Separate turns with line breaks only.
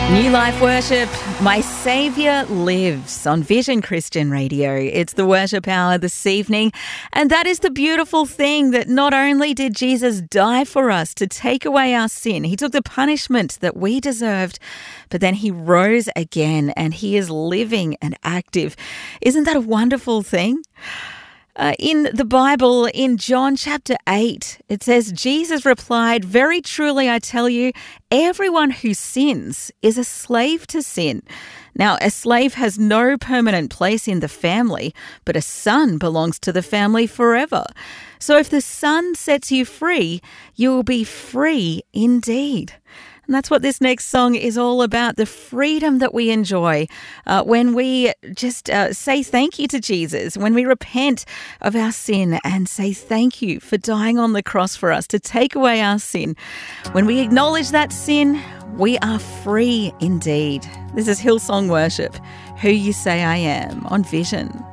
New Life Worship, My Saviour Lives on Vision Christian Radio. It's the worship hour this evening, and that is the beautiful thing that not only did Jesus die for us to take away our sin, he took the punishment that we deserved, but then he rose again and he is living and active. Isn't that a wonderful thing? In the Bible, in John chapter 8, it says, Jesus replied, "Very truly I tell you, everyone who sins is a slave to sin. Now, a slave has no permanent place in the family, but a son belongs to the family forever. So if the Son sets you free, you will be free indeed." And that's what this next song is all about, the freedom that we enjoy when we just say thank you to Jesus, when we repent of our sin and say thank you for dying on the cross for us to take away our sin. When we acknowledge that sin, we are free indeed. This is Hillsong Worship, Who You Say I Am on Vision.